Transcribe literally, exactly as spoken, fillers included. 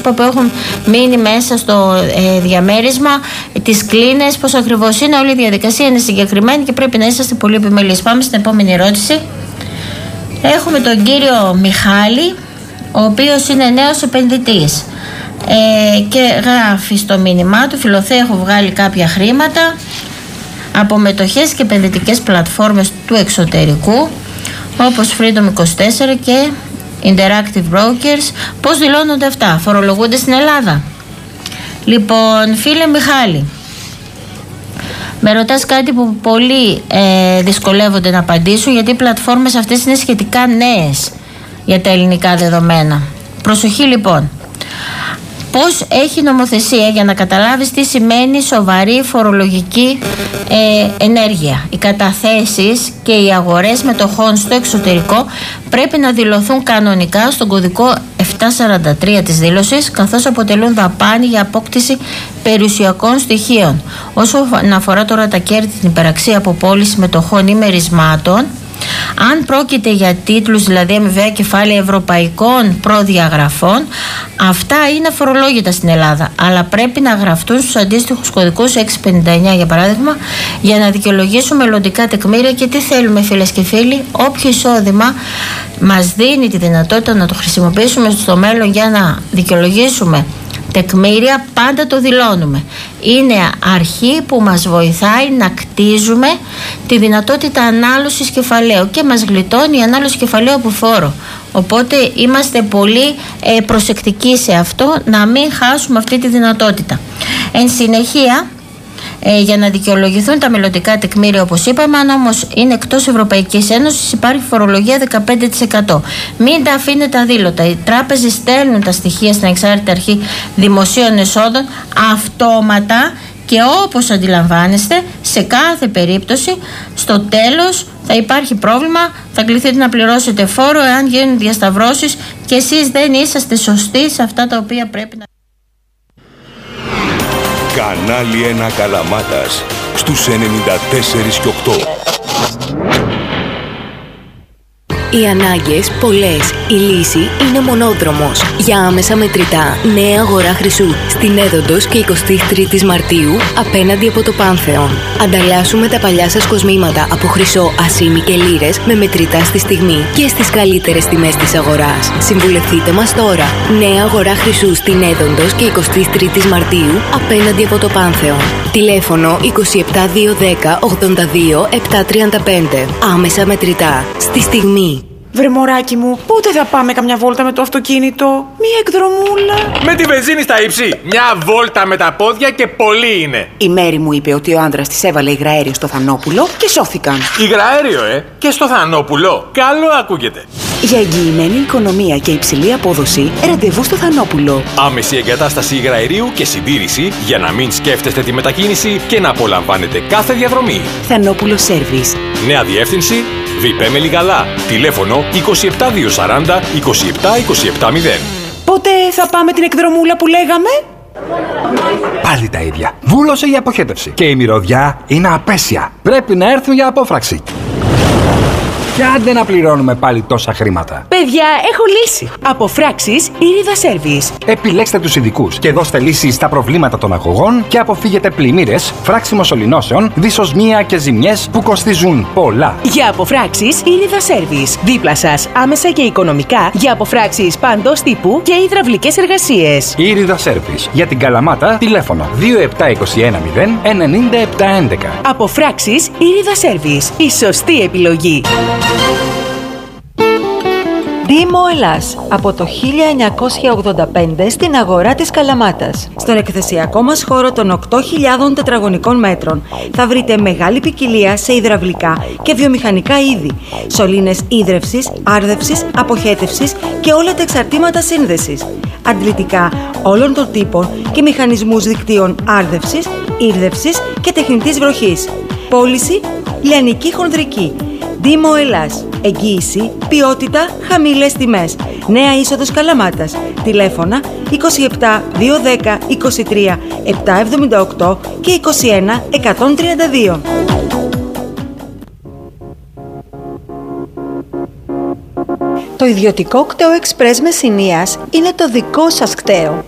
πρόσωπα που έχουν μείνει μέσα στο ε, διαμέρισμα, τις κλίνες, πώς ακριβώς είναι. Όλη η διαδικασία είναι συγκεκριμένη και πρέπει να είσαστε πολύ επιμελείς. Πάμε στην επόμενη ερώτηση. Έχουμε τον κύριο Μιχάλη, ο οποίος είναι νέος επενδυτής ε, και γράφει στο μήνυμά του: Φιλοθέα, έχω βγάλει κάποια χρήματα από μετοχές και επενδυτικές πλατφόρμες του εξωτερικού όπως Freedom είκοσι τέσσερα και Interactive Brokers. Πώς δηλώνονται αυτά? Φορολογούνται στην Ελλάδα? Λοιπόν, φίλε Μιχάλη, με ρωτάς κάτι που πολλοί ε, δυσκολεύονται να απαντήσουν, γιατί οι πλατφόρμες αυτές είναι σχετικά νέες για τα ελληνικά δεδομένα. Προσοχή λοιπόν. Πώς έχει νομοθεσία για να καταλάβεις τι σημαίνει σοβαρή φορολογική ε, ενέργεια? Οι καταθέσεις και οι αγορές μετοχών στο εξωτερικό πρέπει να δηλωθούν κανονικά στον κωδικό επτακόσια σαράντα τρία της δήλωσης, καθώς αποτελούν δαπάνη για απόκτηση περιουσιακών στοιχείων. Όσο αφορά τώρα τα κέρδη, την υπεραξία από πώληση μετοχών ή μερισμάτων, αν πρόκειται για τίτλους, δηλαδή αμοιβαία κεφάλαια ευρωπαϊκών προδιαγραφών, αυτά είναι αφορολόγητα στην Ελλάδα, αλλά πρέπει να γραφτούν στους αντίστοιχους κωδικούς εξακόσια πενήντα εννιά για παράδειγμα, για να δικαιολογήσουν μελλοντικά τεκμήρια. Και τι θέλουμε, φίλες και φίλοι? Όποιο εισόδημα μας δίνει τη δυνατότητα να το χρησιμοποιήσουμε στο μέλλον για να δικαιολογήσουμε τεκμήρια, πάντα το δηλώνουμε. Είναι αρχή που μας βοηθάει να κτίζουμε τη δυνατότητα ανάλωσης κεφαλαίου και μας γλιτώνει η ανάλωση κεφαλαίου από φόρο. Οπότε είμαστε πολύ ε, προσεκτικοί σε αυτό, να μην χάσουμε αυτή τη δυνατότητα. Εν συνεχεία, Ε, για να δικαιολογηθούν τα μελλοντικά τεκμήρια, όπως είπαμε, αν όμως είναι εκτός Ευρωπαϊκής Ένωσης, υπάρχει φορολογία δεκαπέντε τοις εκατό. Μην τα αφήνετε αδήλωτα. Οι τράπεζες στέλνουν τα στοιχεία στην Ανεξάρτητη Αρχή Δημοσίων Εσόδων αυτόματα και όπως αντιλαμβάνεστε, σε κάθε περίπτωση, στο τέλος θα υπάρχει πρόβλημα, θα κληθείτε να πληρώσετε φόρο εάν γίνουν διασταυρώσεις και εσείς δεν είσαστε σωστοί σε αυτά τα οποία πρέπει να... Κανάλι ένα Καλαμάτας στους ενενήντα τέσσερα και οκτώ. Οι ανάγκες πολλές, η λύση είναι μονόδρομος. Για άμεσα μετρητά, νέα αγορά Χρυσού, στην Έδοντος και εικοστή τρίτη Μαρτίου, απέναντι από το Πάνθεον. Ανταλλάσσουμε τα παλιά σας κοσμήματα από χρυσό, ασήμι και λίρες με μετρητά στη στιγμή και στις καλύτερες τιμές της αγοράς. Συμβουλευτείτε μας τώρα. Νέα αγορά Χρυσού στην Έδοντος και εικοστή τρίτη Μαρτίου, απέναντι από το Πάνθεον. Τηλέφωνο είκοσι επτά δύο δέκα ογδόντα δύο επτακόσια τριάντα πέντε. Άμεσα μετρητά. Στη στιγμή. Βρε μωράκι μου, πότε θα πάμε καμιά βόλτα με το αυτοκίνητο? Μία εκδρομούλα. Με τη βενζίνη στα ύψη. Μια βόλτα με τα πόδια και πολύ είναι. Η Μέρη μου είπε ότι ο άντρας της έβαλε υγραέριο στο Θανόπουλο και σώθηκαν. Υγραέριο, ε? Και στο Θανόπουλο. Καλό ακούγεται. Για εγγυημένη οικονομία και υψηλή απόδοση, ραντεβού στο Θανόπουλο. Άμεση εγκατάσταση υγραερίου και συντήρηση για να μην σκέφτεστε τη μετακίνηση και να απολαμβάνετε κάθε διαδρομή. Θανόπουλο Σέρβις. Νέα διεύθυνση Βιπέ Μελιγαλά. Τηλέφωνο είκοσι επτά δύο σαράντα είκοσι επτά είκοσι επτά μηδέν. Πότε θα πάμε την εκδρομούλα που λέγαμε? Πάλι τα ίδια. Βούλωσε η αποχέτευση. Και η μυρωδιά είναι απέσια. Πρέπει να έρθουν για απόφραξη. Και άντε να πληρώνουμε πάλι τόσα χρήματα. Παιδιά, έχω λύση. Αποφράξεις Ήριδα Service. Επιλέξτε τους ειδικούς και δώστε λύσεις στα προβλήματα των αγωγών και αποφύγετε πλημμύρες, φράξιμο σωληνώσεων, δυσοσμία και ζημιές που κοστίζουν πολλά. Για αποφράξεις Ήριδα Service. Δίπλα σας, άμεσα και οικονομικά, για αποφράξεις παντός τύπου και υδραυλικές εργασίες. Ήριδα Service. Για την Καλαμάτα, τηλέφωνο δύο επτά δύο ένα μηδέν εννιά επτά έντεκα. Αποφράξεις Ήριδα Service. Η σωστή επιλογή. Δήμο Ελλάς, από το χίλια εννιακόσια ογδόντα πέντε στην αγορά της Καλαμάτας. Στον εκθεσιακό μας χώρο των οκτώ χιλιάδων τετραγωνικών μέτρων θα βρείτε μεγάλη ποικιλία σε υδραυλικά και βιομηχανικά είδη, σωλήνες ίδρευσης, άρδευσης, αποχέτευσης και όλα τα εξαρτήματα σύνδεσης, αντλητικά όλων των τύπων και μηχανισμούς δικτύων άρδευσης, ήρδευσης και τεχνητής βροχής, πώληση λιανική χονδρική. Δήμο Ελλάς. Εγγύηση, ποιότητα, χαμηλές τιμές. Νέα είσοδος Καλαμάτας. Τηλέφωνα είκοσι επτά δύο δέκα είκοσι τρία επτακόσια εβδομήντα οκτώ και είκοσι ένα εκατόν τριάντα δύο. Το ιδιωτικό κτέο Express Μεσσηνίας είναι το δικό σας κτέο.